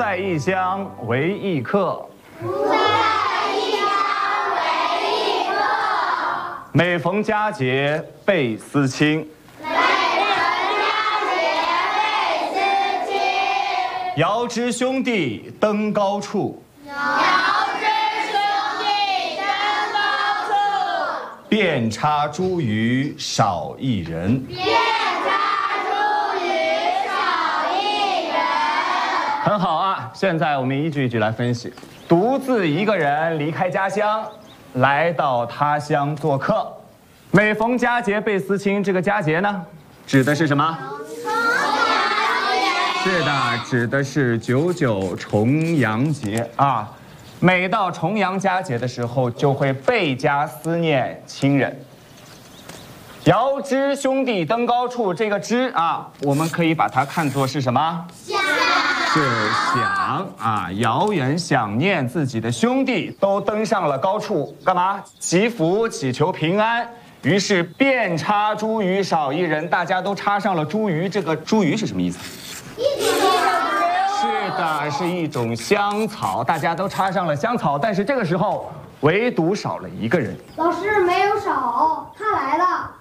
在异乡为异客。每逢佳节倍思亲。遥知兄弟登高处。遍插茱萸少一人。很好啊，现在我们一句一句来分析。独自一个人离开家乡，来到他乡做客。每逢佳节倍思亲，这个佳节呢，指的是什么？是的，指的是99重阳节啊。每到重阳佳节的时候，就会倍加思念亲人。遥知兄弟登高处，这个知啊，我们可以把它看作是什么？是想啊，遥远想念自己的兄弟都登上了高处，干嘛？祈福，祈求平安。于是遍插茱萸少一人，大家都插上了茱萸。这个茱萸是什么意思？是的，是一种香草，大家都插上了香草，但是这个时候唯独少了一个人。 老师没有少，他来了。